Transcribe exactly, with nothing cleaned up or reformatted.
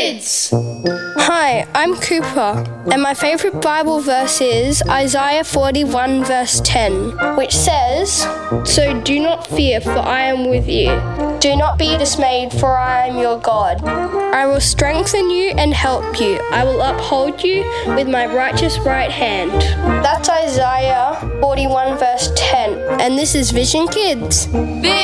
Kids! Hi, I'm Cooper, and my favourite Bible verse is Isaiah forty-one verse ten, which says, "So do not fear, for I am with you. Do not be dismayed, for I am your God. I will strengthen you and help you. I will uphold you with my righteous right hand." That's Isaiah forty-one verse ten, and this is Vision Kids. Vision